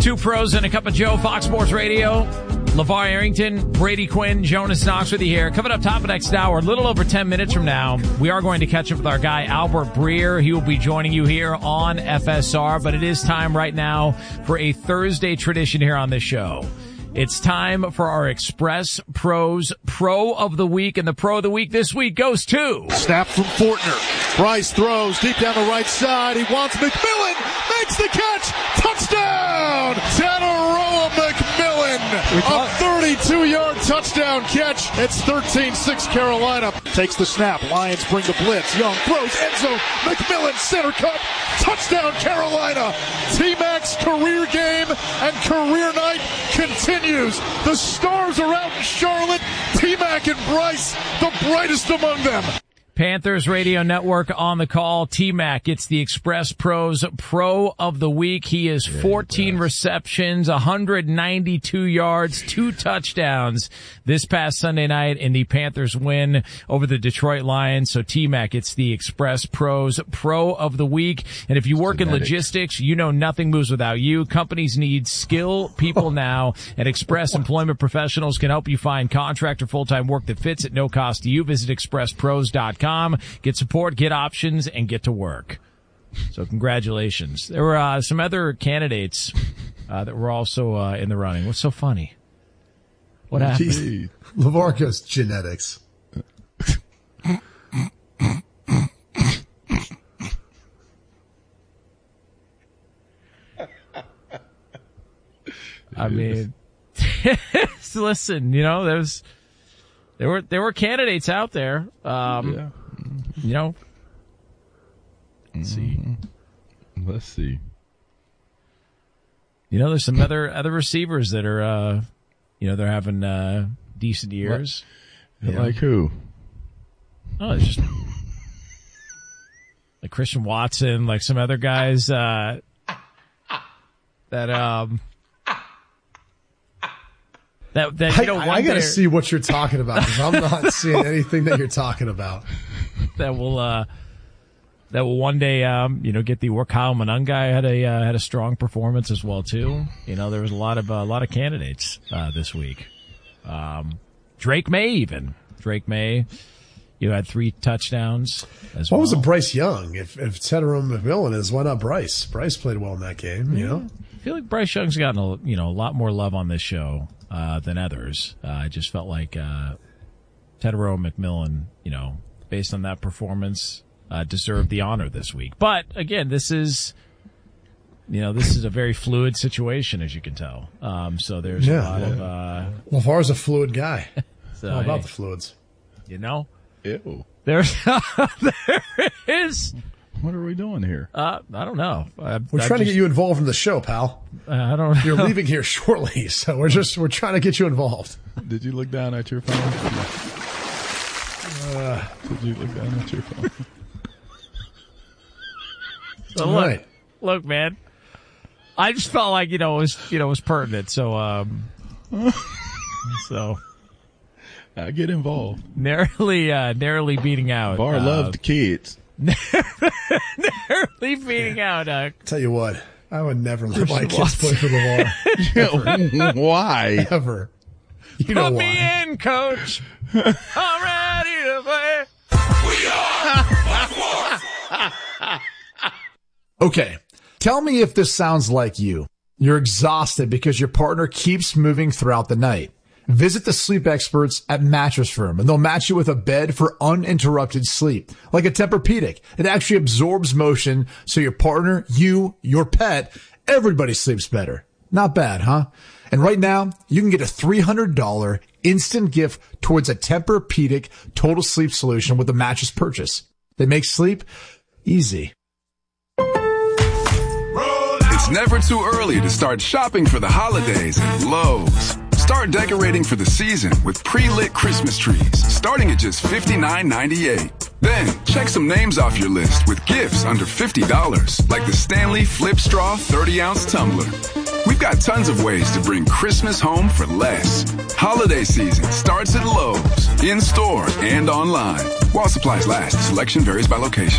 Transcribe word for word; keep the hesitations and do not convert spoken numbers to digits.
Two pros and a cup of Joe, Fox Sports Radio. LeVar Arrington, Brady Quinn, Jonas Knox with you here. Coming up top of next hour, a little over ten minutes from now, we are going to catch up with our guy, Albert Breer. He will be joining you here on F S R, but it is time right now for a Thursday tradition here on this show. It's time for our Express Pros Pro of the Week, and the Pro of the Week this week goes to... Snap from Fortner. Bryce throws deep down the right side. He wants McMillan. Makes the catch. Touchdown! Tataroa McMillan. A thirty-two-yard touchdown catch. It's thirteen six Carolina. Takes the snap. Lions bring the blitz. Young throws. Enzo. McMillan center cut. Touchdown Carolina. T-Mac's career game and career night continues. The stars are out in Charlotte. T-Mac and Bryce, the brightest among them. Panthers Radio Network on the call. T-Mac gets the Express Pros Pro of the Week. He is fourteen receptions, one hundred ninety-two yards, two touchdowns this past Sunday night in the Panthers win over the Detroit Lions. So T-Mac gets the Express Pros Pro of the Week. And if you work Genetic. in logistics, you know nothing moves without you. Companies need skilled people now, and Express Employment Professionals can help you find contract or full-time work that fits at no cost to you. Visit express pros dot com. Get support, get options, and get to work. So congratulations. There were uh, some other candidates uh, that were also uh, in the running. What's so funny? What happened? Jeez. LeVar goes genetics. I mean, listen, you know, there's there were there were candidates out there. Um, yeah. You know, let's see. Let's see. You know, there's some other other receivers that are, uh, you know, they're having uh, decent years. Like, like who? Oh, it's just like Christian Watson, like some other guys uh, that um. That, that, you know, I, I gotta see what you're talking about, because I'm not seeing anything that you're talking about. That will, uh, that will one day, um, you know, get the work. Kyle Monangai had a, uh, had a strong performance as well, too. You know, there was a lot of, a uh, lot of candidates, uh, this week. Um, Drake May even. Drake May, you know, had three touchdowns as what well. What was it, Bryce Young? If, if Tataroa McMillan is, why not Bryce? Bryce played well in that game, you yeah. know? I feel like Bryce Young's gotten a, you know, a lot more love on this show. Uh, than others. Uh, I just felt like, uh, Tataroa McMillan, you know, based on that performance, uh, deserved the honor this week. But again, this is, you know, this is a very fluid situation, as you can tell. Um, so there's yeah, a lot yeah. of, uh. LeVar's a fluid guy. So, How about hey, the fluids? You know? Ew. There's, there is. What are we doing here? Uh, I don't know. I, we're I trying just, to get you involved in the show, pal. Uh, I don't know. You're leaving here shortly, so we're just, we're trying to get you involved. Did you look down at your phone? Uh, Did you look down at your phone? So look, right. look, man. I just felt like, you know, it was, you know, it was pertinent. So, um, so. I get involved. Narrowly, uh, narrowly beating out. Bar uh, loved kids. Narrowly beating out. Uh, Tell you what, I would never let my kids play for LeVar. Why? Ever. You Put know me why. in, coach. I'm ready to play. We are Okay, tell me if this sounds like you. You're exhausted because your partner keeps moving throughout the night. Visit the sleep experts at Mattress Firm, and they'll match you with a bed for uninterrupted sleep, like a Tempur-Pedic. It actually absorbs motion, so your partner, you, your pet, everybody sleeps better. Not bad, huh? And right now, you can get a three hundred dollars instant gift towards a Tempur-Pedic total sleep solution with a mattress purchase. They make sleep easy. It's never too early to start shopping for the holidays at Lowe's. Start decorating for the season with pre-lit Christmas trees, starting at just fifty-nine ninety-eight. Then, check some names off your list with gifts under fifty dollars, like the Stanley Flip Straw thirty ounce tumbler. We've got tons of ways to bring Christmas home for less. Holiday season starts at Lowe's, in-store and online. While supplies last, selection varies by location.